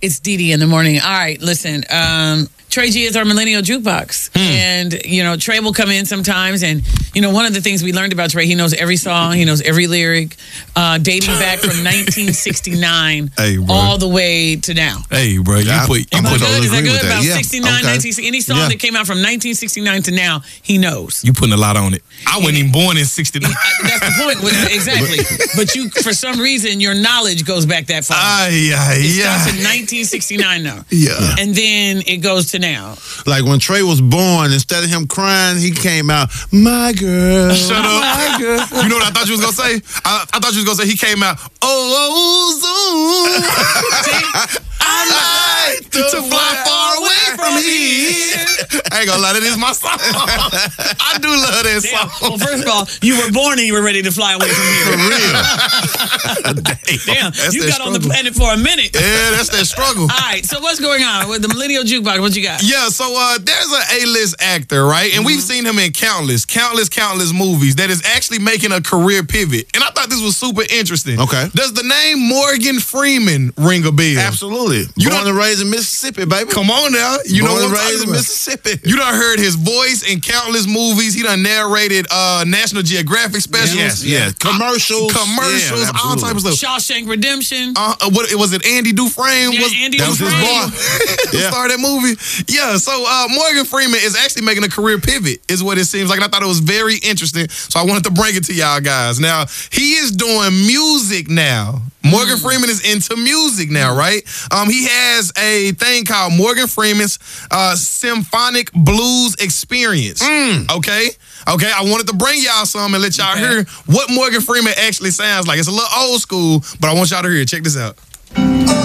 It's Dee Dee in the morning. All right, listen. Trey G is our millennial jukebox. And, Trey will come in sometimes. And, one of the things we learned about Trey, he knows every song. He knows every lyric, dating back from 1969 all the way to now. Hey, bro. Is that good? About Yeah. 69, 1960. Any song that came out from 1969 to now, he knows. You putting a lot on it. I wasn't even born in 69. That's the point. Exactly. But you, for some reason, your knowledge goes back that far. It starts in 1969 now. Yeah. And then it goes to now. Like when Trey was born, instead of him crying, he came out, my girl. Shut up. My girl. You know what I thought you was going to say? I thought you was going to say he came out, Zoom. I like to fly far away from here. I ain't gonna lie, that is my song. I do love that song. Well, first of all, you were born and you were ready to fly away from here. For real. Damn, That's you that got on the struggle. planet for a minute. Yeah, that's that struggle. All right, so what's going on with the millennial jukebox? What you got? Yeah, so there's an A-list actor, right? And we've seen him in countless movies that is actually making a career pivot. And I thought this was super interesting. Okay. Does the name Morgan Freeman ring a bell? Absolutely. You Born don't- and raised in Mississippi, baby. Come on now. You know Born what and I'm raised talking in about. Mississippi. You done heard his voice in countless movies. He done narrated National Geographic specials. Yes. Commercials. Commercials, Yeah, all type of stuff. Shawshank Redemption. What was it? Andy Dufresne? Yeah, Andy That was his Dufresne. boy. Yeah. Started that movie. Yeah, so Morgan Freeman is actually making a career pivot, is what it seems like. And I thought it was very interesting. So I wanted to bring it to y'all guys. Now, he is doing music now. Morgan Freeman is into music now, right? He has a thing called Morgan Freeman's Symphonic Blues Experience. Okay, I wanted to bring y'all some and let y'all hear what Morgan Freeman actually sounds like. It's a little old school, but I want y'all to hear it. Check this out.